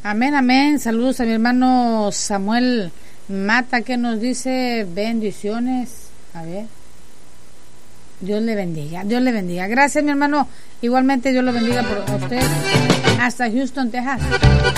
Amén, amén. Saludos a mi hermano Samuel Mata, que nos dice bendiciones. A ver. Dios le bendiga, Dios le bendiga. Gracias, mi hermano. Igualmente, Dios lo bendiga por usted. Hasta Houston, Texas.